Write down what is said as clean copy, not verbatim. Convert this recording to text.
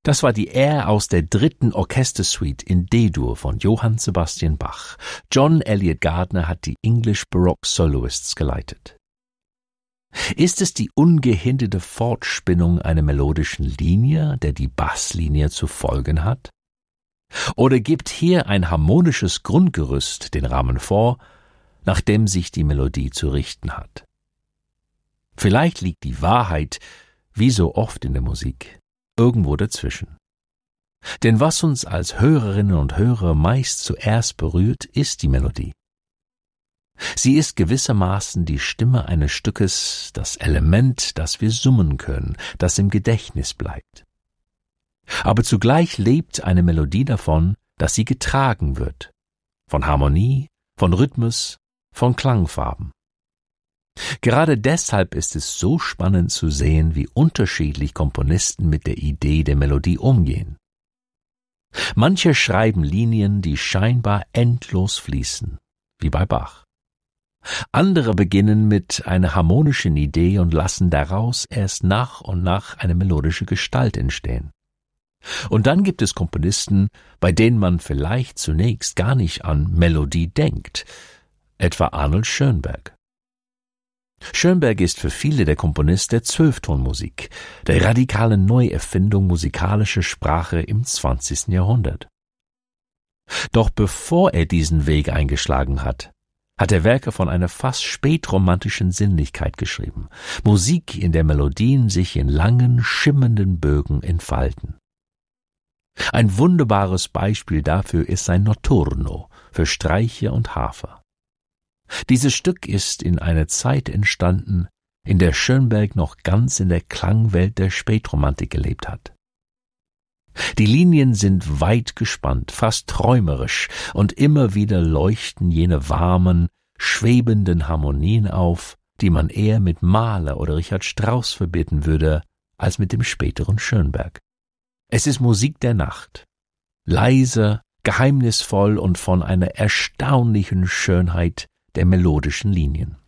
Das war die Air aus der 3. Orchestersuite in D-Dur von Johann Sebastian Bach. John Eliot Gardiner hat die English Baroque Soloists geleitet. Ist es die ungehinderte Fortspinnung einer melodischen Linie, der die Basslinie zu folgen hat? Oder gibt hier ein harmonisches Grundgerüst den Rahmen vor, nach dem sich die Melodie zu richten hat? Vielleicht liegt die Wahrheit, wie so oft in der Musik, irgendwo dazwischen. Denn was uns als Hörerinnen und Hörer meist zuerst berührt, ist die Melodie. Sie ist gewissermaßen die Stimme eines Stückes, das Element, das wir summen können, das im Gedächtnis bleibt. Aber zugleich lebt eine Melodie davon, dass sie getragen wird, von Harmonie, von Rhythmus, von Klangfarben. Gerade deshalb ist es so spannend zu sehen, wie unterschiedlich Komponisten mit der Idee der Melodie umgehen. Manche schreiben Linien, die scheinbar endlos fließen, wie bei Bach. Andere beginnen mit einer harmonischen Idee und lassen daraus erst nach und nach eine melodische Gestalt entstehen. Und dann gibt es Komponisten, bei denen man vielleicht zunächst gar nicht an Melodie denkt, etwa Arnold Schönberg. Schönberg ist für viele der Komponist der Zwölftonmusik, der radikalen Neuerfindung musikalischer Sprache im 20. Jahrhundert. Doch bevor er diesen Weg eingeschlagen hat er Werke von einer fast spätromantischen Sinnlichkeit geschrieben, Musik, in der Melodien sich in langen, schimmernden Bögen entfalten. Ein wunderbares Beispiel dafür ist sein Notturno für Streicher und Harfe. Dieses Stück ist in einer Zeit entstanden, in der Schönberg noch ganz in der Klangwelt der Spätromantik gelebt hat. Die Linien sind weit gespannt, fast träumerisch, und immer wieder leuchten jene warmen, schwebenden Harmonien auf, die man eher mit Mahler oder Richard Strauss verbinden würde, als mit dem späteren Schönberg. Es ist Musik der Nacht, leise, geheimnisvoll und von einer erstaunlichen Schönheit der melodischen Linien.